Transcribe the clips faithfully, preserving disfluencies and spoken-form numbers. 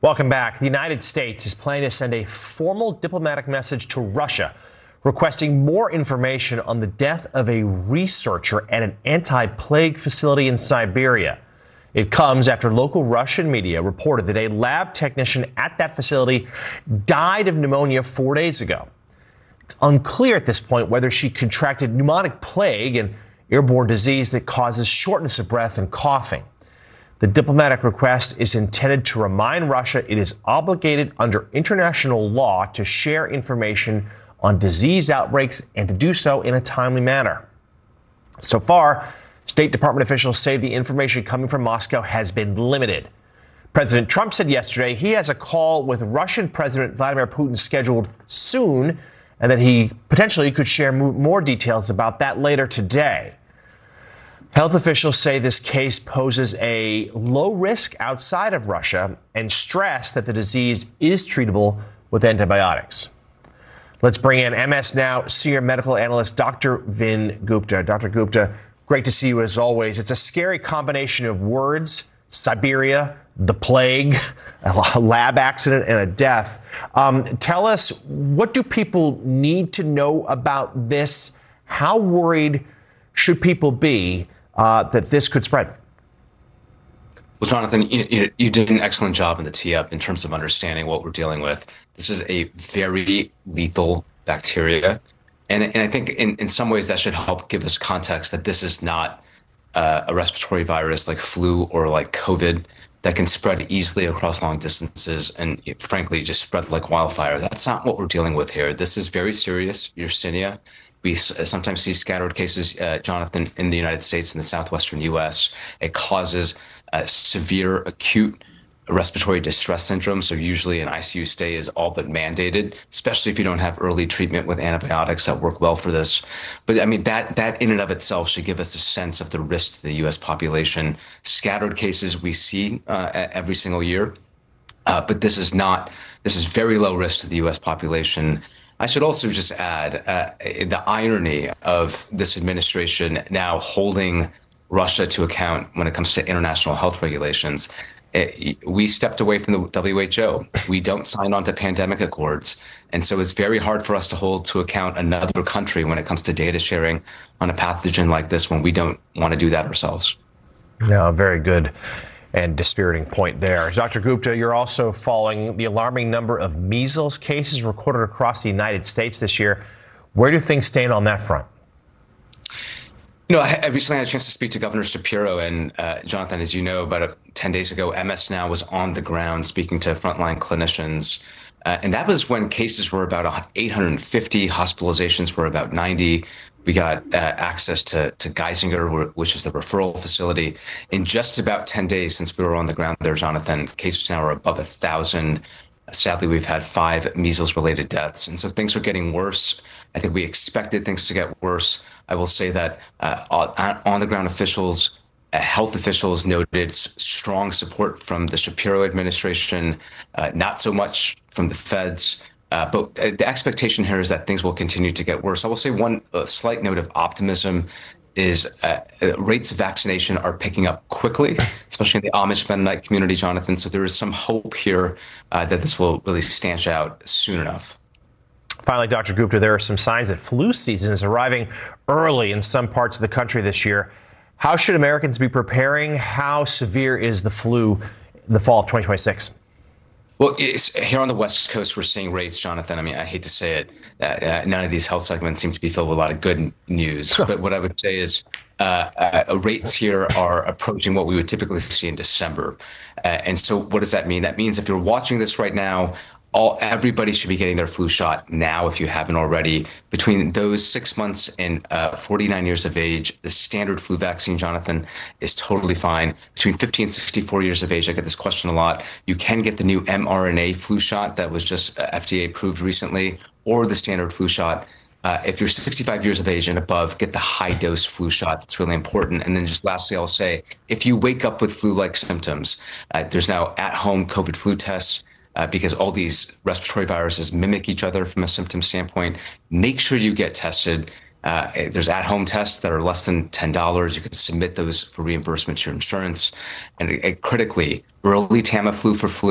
Welcome back. The United States is planning to send a formal diplomatic message to Russia, requesting more information on the death of a researcher at an anti-plague facility in Siberia. It comes after local Russian media reported that a lab technician at that facility died of pneumonia four days ago. It's unclear at this point whether she contracted pneumonic plague, an airborne disease that causes shortness of breath and coughing. The diplomatic request is intended to remind Russia it is obligated under international law to share information on disease outbreaks and to do so in a timely manner. So far, State Department officials say the information coming from Moscow has been limited. President Trump said yesterday he has a call with Russian President Vladimir Putin scheduled soon, and that he potentially could share more details about that later today. Health officials say this case poses a low risk outside of Russia and stress that the disease is treatable with antibiotics. Let's bring in M S Now senior medical analyst Doctor Vin Gupta. Doctor Gupta, great to see you as always. It's a scary combination of words: Siberia, the plague, a lab accident, and a death. Um, tell us, what do people need to know about this? How worried should people be uh, that this could spread? Well, Jonathan, you, you did an excellent job in the tee up in terms of understanding what we're dealing with. This is a very lethal bacteria. And, and I think in, in some ways that should help give us context that this is not uh, a respiratory virus like flu or like COVID that can spread easily across long distances and, frankly, just spread like wildfire. That's not what we're dealing with here. This is very serious Yersinia. We sometimes see scattered cases, uh, Jonathan, in the United States and the southwestern U S. It causes uh, severe acute respiratory distress syndrome. So usually an I C U stay is all but mandated, especially if you don't have early treatment with antibiotics that work well for this. But I mean, that that in and of itself should give us a sense of the risk to the U S population. Scattered cases we see uh, every single year, uh, but this is not, this is very low risk to the U S population. I should also just add uh, the irony of this administration now holding Russia to account when it comes to international health regulations. We stepped away from the W H O. We don't sign on to pandemic accords. And so it's very hard for us to hold to account another country when it comes to data sharing on a pathogen like this when we don't want to do that ourselves. No, very good and dispiriting point there. Doctor Gupta, you're also following the alarming number of measles cases recorded across the United States this year. Where do things stand on that front? You know, I recently had a chance to speak to Governor Shapiro, and uh, Jonathan, as you know, about uh, ten days ago, M S Now was on the ground speaking to frontline clinicians. Uh, and that was when cases were about eight hundred fifty, hospitalizations were about ninety. We got uh, access to, to Geisinger, which is the referral facility. In just about ten days since we were on the ground there, Jonathan, cases now are above one thousand. Sadly, we've had five measles-related deaths. And so things are getting worse. I think we expected things to get worse. I will say that uh, on-the-ground officials, uh, health officials noted strong support from the Shapiro administration, uh, not so much from the feds. Uh, but the expectation here is that things will continue to get worse. I will say one uh, slight note of optimism is uh, rates of vaccination are picking up quickly, especially in the Amish Mennonite community, Jonathan. So there is some hope here uh, that this will really stanch out soon enough. Finally, Doctor Gupta, there are some signs that flu season is arriving early in some parts of the country this year. How should Americans be preparing? How severe is the flu in the fall of twenty twenty-six? Well, it's, here on the West Coast, we're seeing rates, Jonathan. I mean, I hate to say it, uh, uh, none of these health segments seem to be filled with a lot of good news. But what I would say is uh, uh, rates here are approaching what we would typically see in December. Uh, and so what does that mean? That means if you're watching this right now, all everybody should be getting their flu shot now if you haven't already. Between those six months and uh, forty-nine years of age, the standard flu vaccine, Jonathan, is totally fine. Between fifty and sixty-four years of age, I get this question a lot. You can get the new mRNA flu shot that was just uh, F D A approved recently, or the standard flu shot. Uh, if you're sixty-five years of age and above, get the high dose flu shot. That's really important. And then just lastly, I'll say, if you wake up with flu-like symptoms, uh, there's now at-home COVID flu tests. Uh, because all these respiratory viruses mimic each other from a symptom standpoint. Make sure you get tested. Uh, there's at-home tests that are less than ten dollars. You can submit those for reimbursement to your insurance. And uh, critically, early Tamiflu for flu,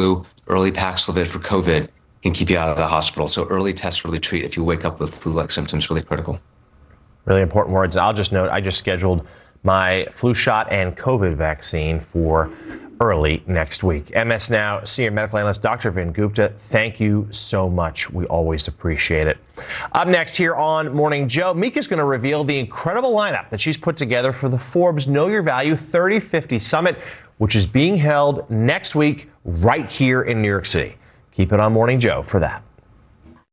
early Paxlovid for COVID can keep you out of the hospital. So early test, early treat. If you wake up with flu-like symptoms, really critical. Really important words. I'll just note, I just scheduled my flu shot and COVID vaccine for early next week. M S Now senior medical analyst Doctor Vin Gupta, thank you so much. We always appreciate it. Up next here on Morning Joe, Mika's going to reveal the incredible lineup that she's put together for the Forbes Know Your Value thirty fifty Summit, which is being held next week right here in New York City. Keep it on Morning Joe for that.